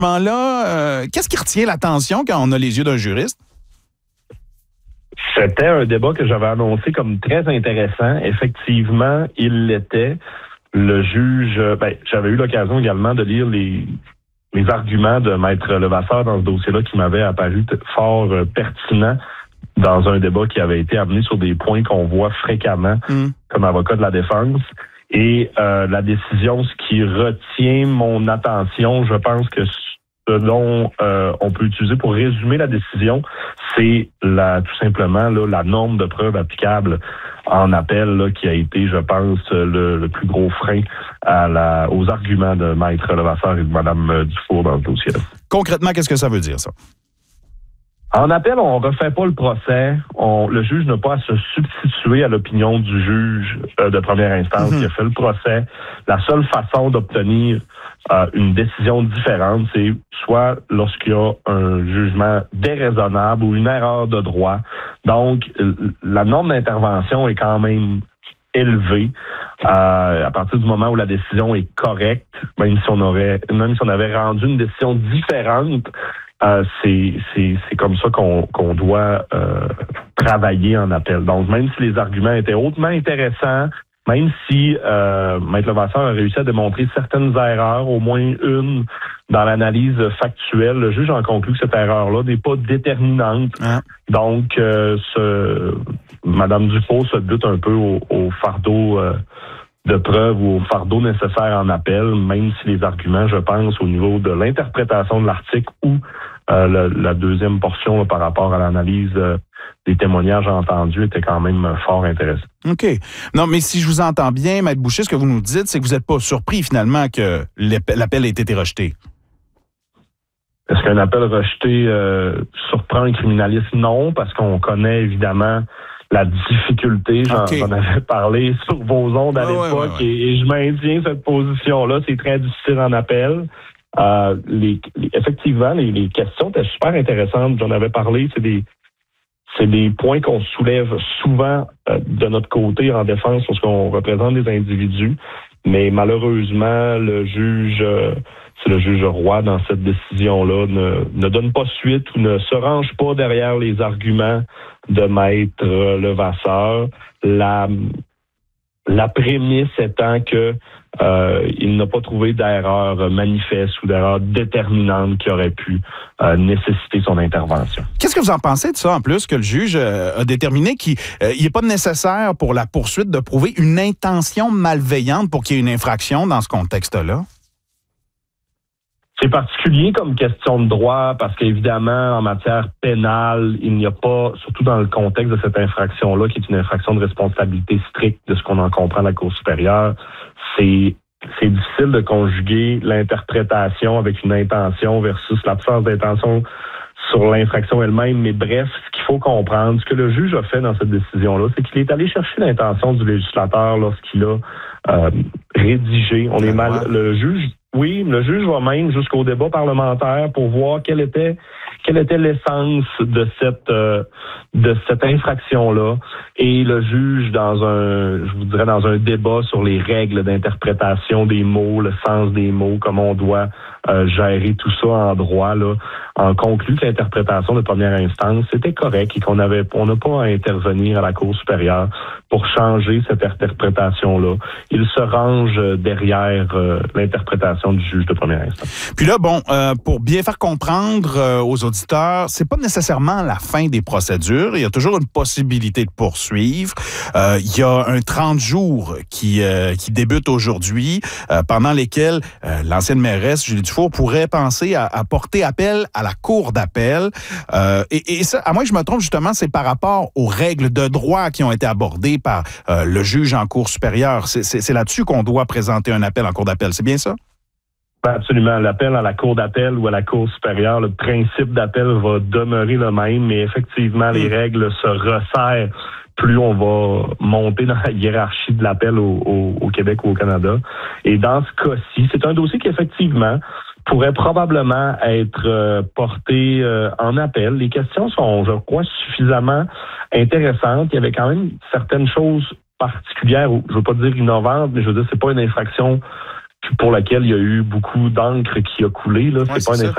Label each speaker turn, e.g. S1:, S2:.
S1: là, qu'est-ce qui retient l'attention quand on a les yeux d'un juriste?
S2: C'était un débat que j'avais annoncé comme très intéressant. Effectivement, il l'était. Le juge, j'avais eu l'occasion également de lire les arguments de Maître Levasseur dans ce dossier-là qui m'avaient apparu fort pertinents dans un débat qui avait été amené sur des points qu'on voit fréquemment comme avocat de la défense. Et la décision, ce qui retient mon attention, je pense que ce dont on peut utiliser pour résumer la décision, c'est tout simplement la norme de preuve applicable en appel là, qui a été, je pense, le plus gros frein aux arguments de Maître Levasseur et de Mme Dufour dans ce dossier-là.
S1: Concrètement, qu'est-ce que ça veut dire, ça?
S2: En appel, on ne refait pas le procès. Le juge n'a pas à se substituer à l'opinion du juge de première instance qui a fait le procès. La seule façon d'obtenir une décision différente, c'est soit lorsqu'il y a un jugement déraisonnable ou une erreur de droit. Donc, la norme d'intervention est quand même élevée à partir du moment où la décision est correcte, même si on avait rendu une décision différente. C'est comme ça qu'on doit travailler en appel. Donc, même si les arguments étaient hautement intéressants, même si Maître Levasseur a réussi à démontrer certaines erreurs, au moins une dans l'analyse factuelle, le juge en conclut que cette erreur-là n'est pas déterminante. Donc, Mme Dufault se bute un peu au fardeau de preuve ou au fardeau nécessaire en appel, même si les arguments, je pense, au niveau de l'interprétation de l'article ou la deuxième portion là, par rapport à l'analyse des témoignages entendus étaient quand même fort intéressants.
S1: OK. Non, mais si je vous entends bien, Maître Boucher, ce que vous nous dites, c'est que vous n'êtes pas surpris finalement que l'appel ait été rejeté.
S2: Est-ce qu'un appel rejeté surprend un criminaliste? Non, parce qu'on connaît évidemment la difficulté, j'en avais parlé sur vos ondes à l'époque, et je maintiens cette position-là. C'est très difficile en appel. Effectivement, les questions étaient super intéressantes. J'en avais parlé. C'est des points qu'on soulève souvent de notre côté en défense lorsqu'on représente des individus. Mais malheureusement, c'est le juge Roy dans cette décision-là, ne donne pas suite ou ne se range pas derrière les arguments de Maître Levasseur. La prémisse étant que il n'a pas trouvé d'erreur manifeste ou d'erreur déterminante qui aurait pu nécessiter son intervention.
S1: Qu'est-ce que vous en pensez de ça, en plus, que le juge a déterminé qu'il n'est pas nécessaire pour la poursuite de prouver une intention malveillante pour qu'il y ait une infraction dans ce contexte-là?
S2: C'est particulier comme question de droit parce qu'évidemment, en matière pénale, il n'y a pas, surtout dans le contexte de cette infraction-là, qui est une infraction de responsabilité stricte de ce qu'on en comprend à la Cour supérieure, c'est difficile de conjuguer l'interprétation avec une intention versus l'absence d'intention sur l'infraction elle-même. Mais bref, ce qu'il faut comprendre, ce que le juge a fait dans cette décision-là, c'est qu'il est allé chercher l'intention du législateur lorsqu'il a rédigé. Le juge va même jusqu'au débat parlementaire pour voir quelle était l'essence de cette infraction-là. Et le juge, dans un débat sur les règles d'interprétation des mots, le sens des mots, comment on doit gérer tout ça en droit, là, en conclut que l'interprétation de première instance c'était correct et qu'on n'a pas à intervenir à la Cour supérieure pour changer cette interprétation-là. Il se range derrière l'interprétation du juge de première instance.
S1: Puis là, pour bien faire comprendre aux auditeurs, c'est pas nécessairement la fin des procédures. Il y a toujours une possibilité de poursuivre. Il y a un 30 jours qui débute aujourd'hui, pendant lesquels l'ancienne mairesse Julie Dufour pourrait penser à porter appel à la Cour d'appel. Et ça, à moins que je me trompe, justement, c'est par rapport aux règles de droit qui ont été abordées par le juge en Cour supérieure. C'est là-dessus qu'on doit présenter un appel en Cour d'appel. C'est bien ça?
S2: Absolument. L'appel à la Cour d'appel ou à la Cour supérieure, le principe d'appel va demeurer le même, mais effectivement, les règles se resserrent plus on va monter dans la hiérarchie de l'appel au Québec ou au Canada. Et dans ce cas-ci, c'est un dossier qui, effectivement, pourrait probablement être porté en appel. Les questions sont, je crois, suffisamment intéressantes. Il y avait quand même certaines choses particulières, ou je veux pas dire innovantes, mais je veux dire, c'est pas une infraction pour laquelle il y a eu beaucoup d'encre qui a coulé. Là. C'est pas une infraction